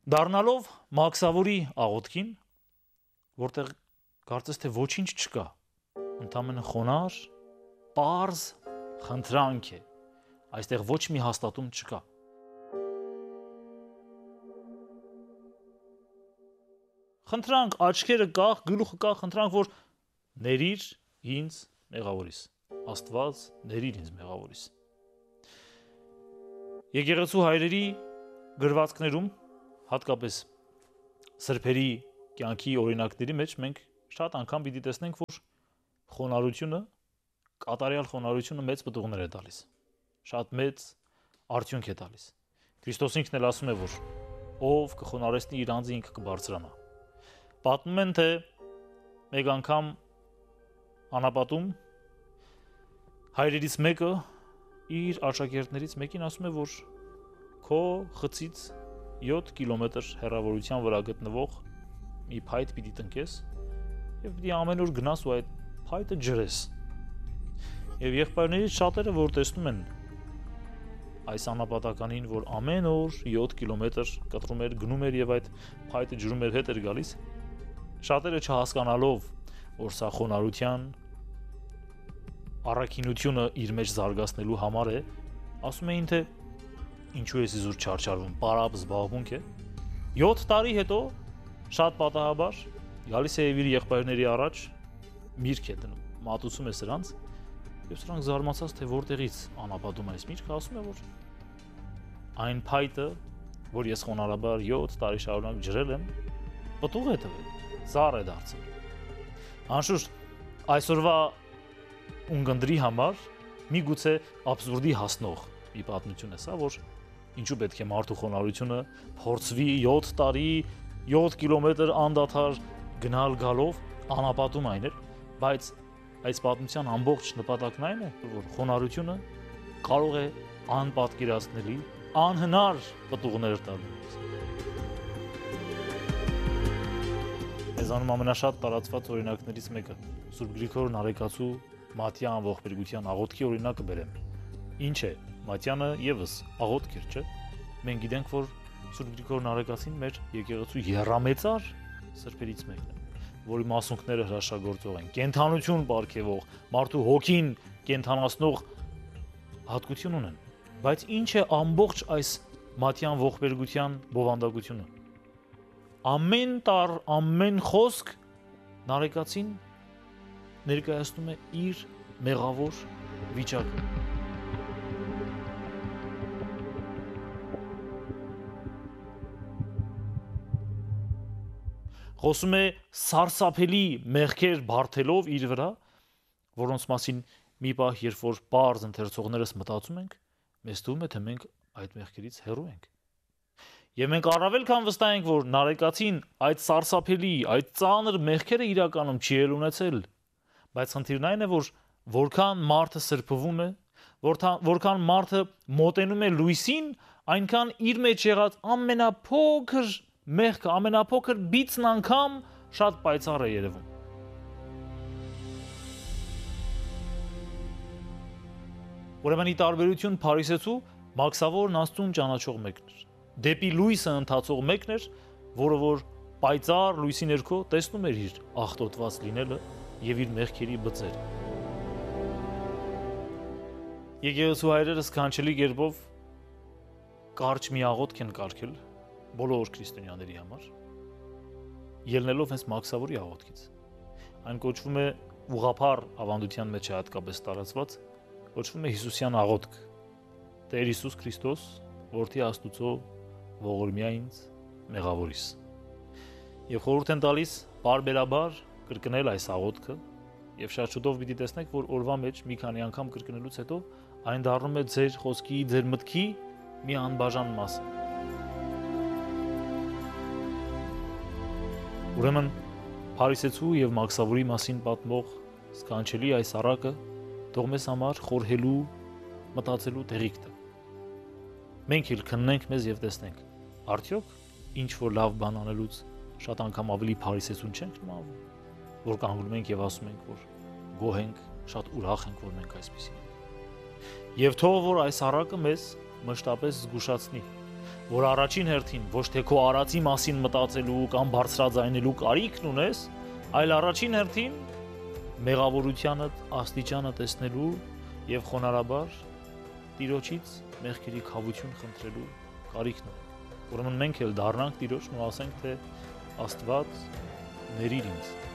Դառնալով Մաքսավորի աղոթքին, որտեղ կարծես թե ոչինչ չկա, ընդամենը խոնար, պարզ խնդրանք է, այստեղ ոչ մի հաստատում չկա։ Խնդրանք, աչքերը կախ, գլուխը կախ, խնդրանք, որ ներիր ինձ մեղավորիս, Աստված ներիր ինձ մեղավորիս։ Եկեղեցու հայրերի գրվածքներում, հատկապես սրբերի կյանքի օրինակների մեջ մենք շատ անգամ պիտի տեսնենք, որ խոնարհությունը, կատարյալ խոնարհությունը մեծ պտուղներ է տալիս, շատ մեծ արդյունք է տալիս։ Քրիստոս ինքն էլ ասում է, որ ով կխոնարհեցնի իր անձը ինքը կբարձրանա։ Պատմում են, թե մեկ անգամ անապատում հայրերից մեկը իր աշակերտներից մեկին ասում է, որ քո խցից 7 կիլոմետր հեռավորության վրա գտնվող մի փայտ պիտի տնկես եւ պիտի ամեն օր գնաս ու այդ փայտը ջրես։ Եվ եղբայրներից շատերը, որ տեսնում են այս անապատականին, որ ամեն օր 7 կիլոմետր կտրում էր, գնում էր եւ այդ փայտը ջրում էր, հետ էր գալիս, շատերը չհասկանալով, որ սա խոնարհության առաքինությունը իր մեջ զարգացնելու համար է, ասում էին, թե ինչու է զուր չարչարվում, պարապ զբաղմունք է։ 7 տարի հետո շատ պատահաբար գալիս է իր եղբայրների առաջ, միրգ է դնում, մատուցում է սրանց, եւ սրանք զարմացած, թե որտեղից անապատում այս միրգը, ասում է, որ այն փայտը, որ ես խոնարհաբար 7 տարի շարունակ ջրել եմ, պտուղ է տվել, ծառ է դարձել։ Անշուշտ, այսօրվա ունգնդրի համար միգուցե աբսուրդի հասնող մի պատմություն է սա, որ ինչու պետք է մարդու խոնարհությունը փորձվի 7 տարի, 7 կիլոմետր անդադար գնալ գալով անապատում այն էր, բայց այս պատմության ամբողջ նպատակն այն է, որ խոնարհությունը կարող է անպատկերացնելի, անհնար պտուղներ տալ։ Մեզանում ամենաշատ տարածված օրինակներից մեկը Սուրբ Գրիգոր Նարեկացու Մատյան ողբերգության աղոթքի օրինակը բերեմ։ Ինչ է, Մատյանը եւս աղոթք էր, չէ՞։ Մենք գիտենք, որ Սուրբ Գրիգոր Նարեկացին մեր եկեղեցու եռամեծար սրբերից մեկն է, որի մասունքները հրաշագործող են, կենթանություն պարգևող, մարդու հոգին կենթանացնող հատկություն ունեն։ Բայց ինչ է ամբողջ այս Մատյան ողբերգության բովանդակությունը։ Ամեն տար, ամեն խոսք Նարեկացին ներկայացնում է իր մեղավոր վիճակը։ Խոսում է սարսափելի մեղքեր բարթելով իր վրա, որոնց մասին մի պահ, երբ որ պարզ ընթերցողներս մտածում ենք, մեզ թվում է, թե մենք այդ մեղքերից հեռու ենք։ Եվ մենք առավել քան վստահ ենք, որ Նարեկացին այդ սարսափելի, այդ ծանր մեղքերը իրականում չի էլ ունեցել, բայց խնդիրն այն է, որ որքան մարդը սրբվում է, որքան մարդը մոտենում է լույսին, այնքան իր մեջ եղած ամենափոքր մեղքը, ամենափոքր բիծն անգամ շատ պայծառ է երևում։ Ուրեմն ի տարբերություն Փարիսեցու, Մաքսավորն Աստծուն ճանաչող մեկն էր։ Դեպի լույսը ընթացող մեկն էր, որը որ պայծառ լույսի ներքո տեսնում էր իր աղտոտված լինելը եւ իր մեղքերի բծերը։ Եկեղեցու հայրերը սքանչելի կերպով կարճ մի աղոթք են կարգել բոլոր քրիստոնյաների համար, ելնելով հենց Մաքսավորի աղոթքից։ Այն կոչվում է ուղղափառ ավանդության մեջ է հատկապես տարածված, կոչվում է Հիսուսյան աղոթք։ Տեր Հիսուս Քրիստոս, որդի Աստուծո, ողորմյա ինձ մեղավորիս։ Եվ խորհուրդ են տալիս բարբերաբար կրկնել այս աղոթքը, եւ շատ շուտով պիտի տեսնեք, որ օրվա մեջ մի քանի անգամ կրկնելուց հետո այն դառնում է ձեր խոսքի, ձեր մտքի մի անբաժան մասը։ Ուրեմն Փարիսեցու եւ Մաքսավորի մասին պատմող սքանչելի այս առակը թող մեզ համար խորհելու, մտածելու տեղիք տա։ Մենք էլ քննենք մեզ եւ տեսնենք, արդյոք ինչ որ լավ բան անելուց շատ անգամ ավելի Փարիսեցուն չենք նմանվում, որ կանգնում ենք եւ ասում ենք, որ գոհ ենք, շատ ուրախ ենք, որ մենք այսպեսին ենք։ Եվ թող որ այս առակը մեզ մշտապես զգուշացնի, որ առաջին հերթին ոչ թե քո արածի մասին մտածելու կամ բարձրաձայնելու կարիքն ունես, այլ առաջին հերթին մեղավորությանդ աստիճանը տեսնելու եւ խոնարհաբար Տիրոջից մեղքերի քավություն խնդրելու կարիքն ունենք։ Ուրեմն մենք էլ դառնանք Տիրոջն ու ասենք, թե Աստված ներիր ինձ